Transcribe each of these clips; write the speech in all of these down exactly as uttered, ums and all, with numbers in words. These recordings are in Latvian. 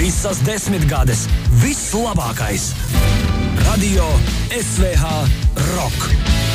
Visas desmitgades, viss labākais. Radio S V H Rock.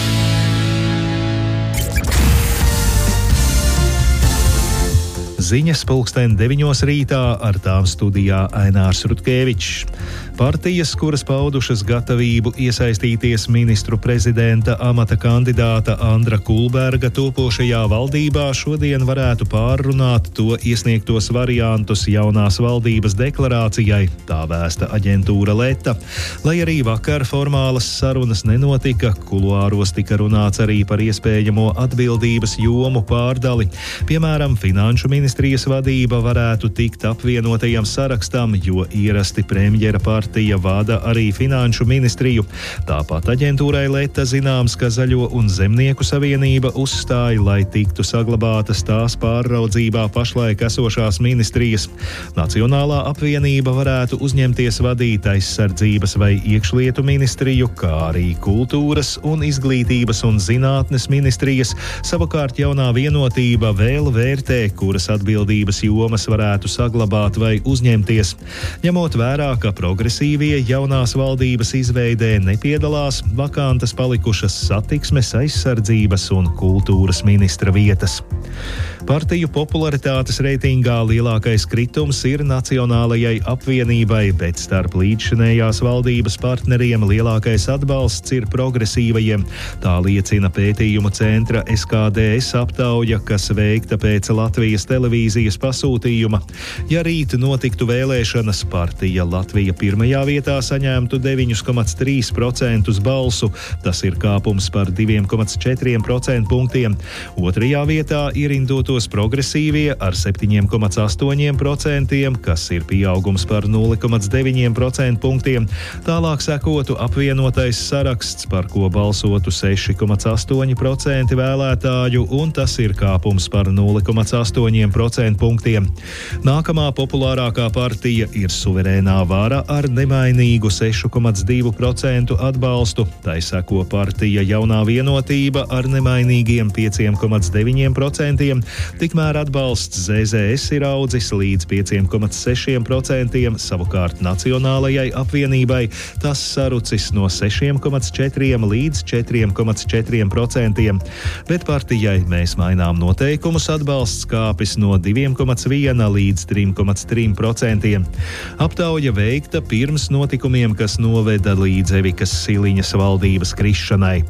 Ziņas pulksten deviņos rītā, ar tām studijā Ainārs Rutkevičs. Partijas, kuras paudušas gatavību iesaistīties ministru prezidenta amata kandidāta Andra Kulberga topošajā valdībā, šodien varētu pārrunāt to iesniegtos variantus jaunās valdības deklarācijai, tā vēsta aģentūra Leta. Lai arī vakar formālas sarunas nenotika, kuluāros tika runāts arī par iespējamo atbildības jomu pārdali. Piemēram, finanšu ministrijas vadība varētu tikt apvienotajam sarakstam, jo ierasti premjera partija vada arī finanšu ministriju. Tāpat aģentūrai Leta zināms, ka Zaļo un Zemnieku savienība uzstāja, lai tiktu saglabātas tās pārraudzībā pašlaik esošās ministrijas. Nacionālā apvienība varētu uzņemties vadīt aizsardzības vai iekšlietu ministriju, kā arī kultūras un izglītības un zinātnes ministrijas. Savukārt jaunā vienotība vēl vērtē, kuras atbildības jomas varētu saglabāt vai uzņemties. Ņemot vērā, ka progresīvie jaunās valdības izveidē nepiedalās, vakantas palikušas satiksmes, aizsardzības un kultūras ministra vietas. Partiju popularitātes reitingā lielākais kritums ir Nacionālajai apvienībai, bet starp līdzšinējās valdības partneriem lielākais atbalsts ir progresīvajiem. Tā liecina pētījumu centra S K D S aptauja, kas veikta pēc Latvijas televīzijas pasūtījuma. Ja rīt notiktu vēlēšanas, partija Latvija pirmajā vietā saņemtu deviņi komats trīs procenti balsu, tas ir kāpums par divi komats četri procenta punktiem. Otrajā vietā ierindotos progresīvie ar septiņi komats astoņi procenti, kas ir pieaugums par nulle komats deviņi procenta punktiem. Tālāk sekotu apvienotais saraksts, par ko balsotu seši komats astoņi procenti vēlētāju, un tas ir kāpums par nulle komats astoņi procenta punktiem. Nākamā populārākā partija ir Suverēnā vara ar nemainīgu seši komats divi procenti atbalstu. Tai seko partija Jaunā vienotība ar nemainīgiem pieci komats deviņi procenti. Tikmēr atbalsts Z Z S ir audzis līdz pieci komats seši procenti, savukārt Nacionālajai apvienībai tas sarucis no seši komats četri līdz četri komats četri procenti. Bet partijai Mēs mainām noteikumus atbalsts kāpis no divi komats viens līdz trīs komats trīs procenti. Aptauja veikta pirms notikumiem, kas noveda līdz Evikas Siliņas valdības krišanai.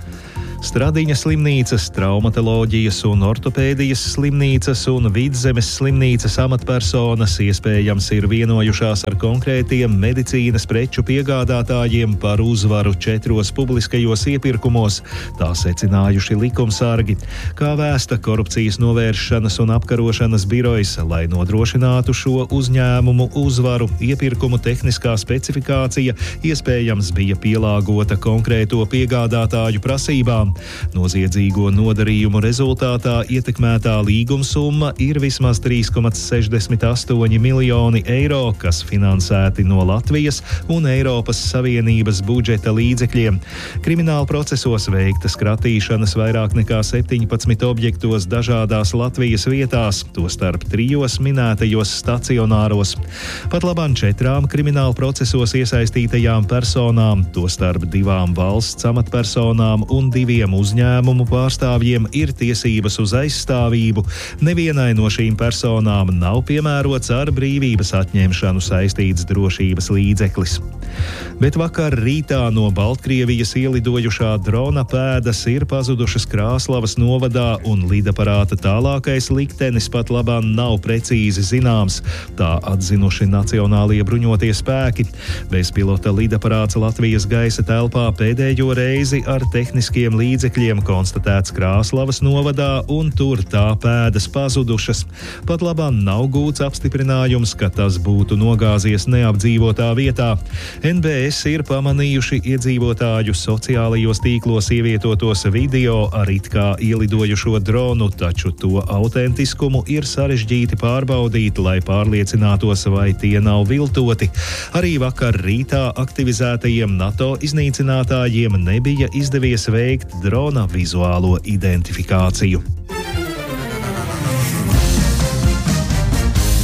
Stradiņa slimnīcas, traumatoloģijas un ortopēdijas slimnīcas un Vidzemes slimnīcas amatpersonas iespējams ir vienojušās ar konkrētiem medicīnas preču piegādātājiem par uzvaru četros publiskajos iepirkumos, tā secinājuši likumsargi. Kā vēsta Korupcijas novēršanas un apkarošanas birojs, lai nodrošinātu šo uzņēmumu uzvaru, iepirkumu tehniskā specifikācija iespējams bija pielāgota konkrēto piegādātāju prasībām. Noziedzīgo nodarījumu rezultātā ietekmētā līgumsumma ir vismaz trīs komats sešdesmit astoņi miljoni eiro, kas finansēti no Latvijas un Eiropas Savienības budžeta līdzekļiem. Krimināla procesos veiktas kratīšanas vairāk nekā septiņpadsmit objektos dažādās Latvijas vietās, tostarp trijos minētajos stacionāros. Pat labāk četrām krimināla procesos iesaistītajām personām, tostarp divām valsts amatpersonām un diviem uzņēmumu pārstāvjiem ir tiesības uz aizstāvību. Nevienai no šīm personām nav piemērots ar brīvības atņemšanu saistīts drošības līdzeklis. Bet vakar rītā no Baltkrievijas ielidojušā drona pēdas ir pazudušas Krāslavas novadā un lidaparāta tālākais liktenis pat labāk nav precīzi zināms. Tā atzinuši Nacionālie bruņotie spēki. Bezpilota lidaparāts Latvijas gaisa telpā pēdējo reizi ar tehniskiem līdzekļiem konstatēts Krāslavas novadā, un tur tā pēdas pazudušas. Pat labāk nav gūts apstiprinājums, ka tas būtu nogāzies neapdzīvotā vietā. N B S ir pamanījuši iedzīvotāju sociālajos tīklos ievietotos video ar it kā ielidojušo dronu, taču to autentiskumu ir sarežģīti pārbaudīt, lai pārliecinātos, vai tie nav viltoti. Arī vakar rītā aktivizētajiem NATO iznīcinātājiem nebija izdevies veikt drona vizuālo identifikāciju. Tā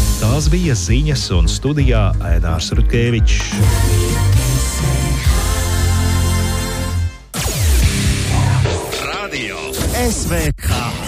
Tās bija ziņas, un studijā Ainārs Rutkevičs. Radio S V H.